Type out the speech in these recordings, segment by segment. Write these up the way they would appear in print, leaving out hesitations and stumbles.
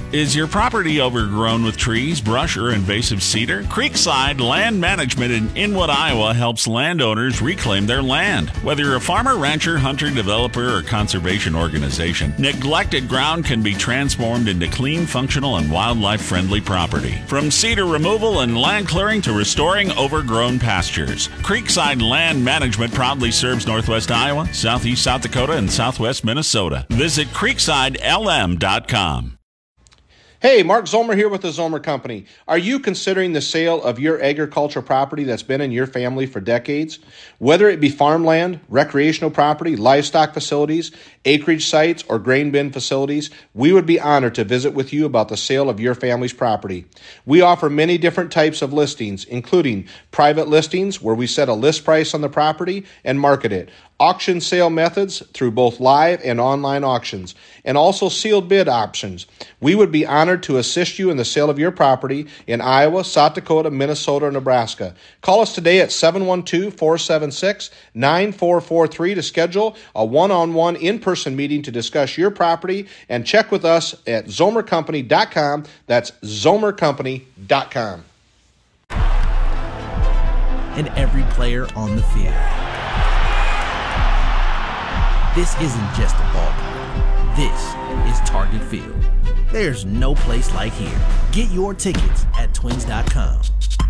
Is your property overgrown with trees, brush, or invasive cedar? Creekside Land Management in Inwood, Iowa helps landowners reclaim their land. Whether you're a farmer, rancher, hunter, developer, or conservation organization, neglected ground can be transformed into clean, functional, and wildlife-friendly property. From cedar removal and land clearing to restoring overgrown pastures, Creekside Land Management proudly serves Northwest Iowa, Southeast South Dakota, and Southwest Minnesota. Visit creeksidelm.com. Hey, Mark Zomer here with the Zomer Company. Are you considering the sale of your agricultural property that's been in your family for decades? Whether it be farmland, recreational property, livestock facilities, acreage sites, or grain bin facilities, we would be honored to visit with you about the sale of your family's property. We offer many different types of listings, including private listings where we set a list price on the property and market it, auction sale methods through both live and online auctions, and also sealed bid options. We would be honored to assist you in the sale of your property in Iowa, South Dakota, Minnesota, or Nebraska. Call us today at 712-476-9443 to schedule a one-on-one in-person meeting to discuss your property, and check with us at zomercompany.com. That's zomercompany.com. And every player on the field. This isn't just a ballpark. This is Target Field. There's no place like here. Get your tickets at twins.com.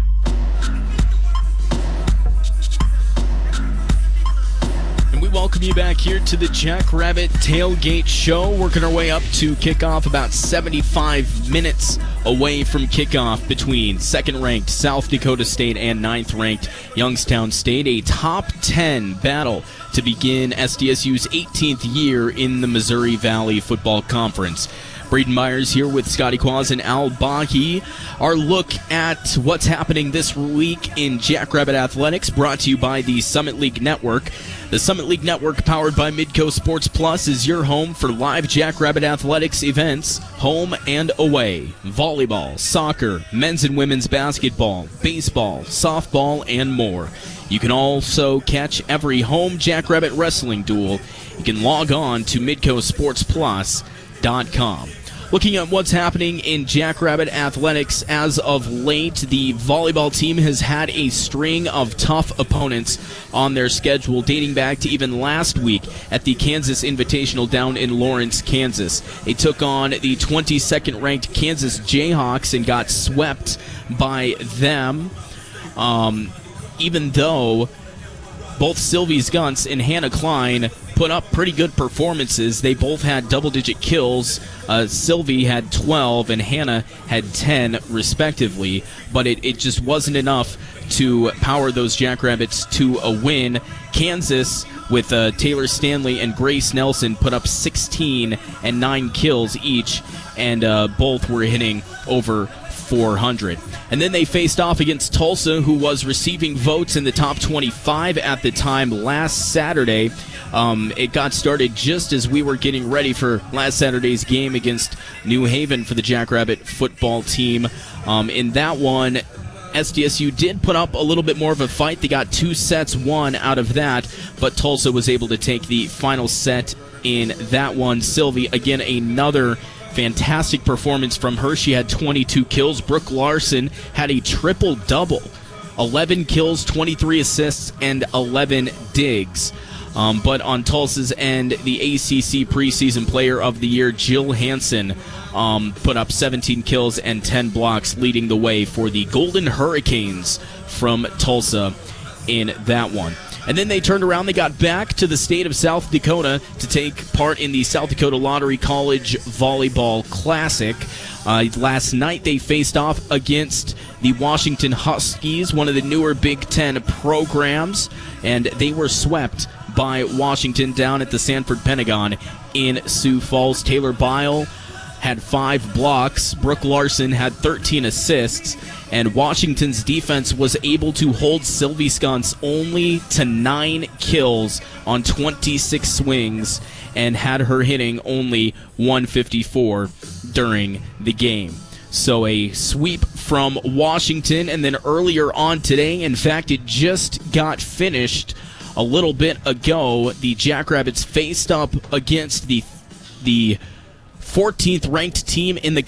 And we welcome you back here to the Jackrabbit Tailgate Show. Working our way up to kickoff, about 75 minutes away from kickoff between second-ranked South Dakota State and ninth-ranked Youngstown State. A top 10 battle to begin SDSU's 18th year in the Missouri Valley Football Conference. Braden Myers here with Scotty Quaz and Al Bahi. Our look at what's happening this week in Jackrabbit Athletics brought to you by the Summit League Network. The Summit League Network, powered by Midco Sports Plus, is your home for live Jackrabbit Athletics events, home and away. Volleyball, soccer, men's and women's basketball, baseball, softball, and more. You can also catch every home Jackrabbit wrestling duel. You can log on to midcosportsplus.com. Looking at what's happening in Jackrabbit Athletics as of late, the volleyball team has had a string of tough opponents on their schedule dating back to even last week at the Kansas Invitational down in Lawrence, Kansas. They took on the 22nd-ranked Kansas Jayhawks and got swept by them, even though both Sylvie Gunts and Hannah Klein put up pretty good performances. They both had double-digit kills. Sylvie had 12 and Hannah had 10, respectively. But it just wasn't enough to power those Jackrabbits to a win. Kansas, with Taylor Stanley and Grace Nelson, put up 16 and 9 kills each, and both were hitting over 400. And then they faced off against Tulsa, who was receiving votes in the top 25 at the time last Saturday. It got started just as we were getting ready for last Saturday's game against New Haven for the Jackrabbit football team. In that one, SDSU did put up a little bit more of a fight. They got 2 sets won out of that, but Tulsa was able to take the final set in that one. Sylvie, again, another fantastic performance from her. She had 22 kills. Brooke Larson had a triple-double. 11 kills, 23 assists, and 11 digs. But on Tulsa's end, the ACC preseason player of the year, Jill Hansen, put up 17 kills and 10 blocks, leading the way for the Golden Hurricanes from Tulsa in that one. And then they turned around, they got back to the state of South Dakota to take part in the South Dakota Lottery College Volleyball Classic. Last night they faced off against the Washington Huskies, one of the newer Big Ten programs, and they were swept by Washington down at the Sanford Pentagon in Sioux Falls. Taylor Bile had 5 blocks. Brooke Larson had 13 assists. And Washington's defense was able to hold Sylvie Skunts only to 9 kills on 26 swings and had her hitting only 154 during the game. So a sweep from Washington. And then earlier on today, in fact, it just got finished a little bit ago, the Jackrabbits faced up against the 14th ranked team in the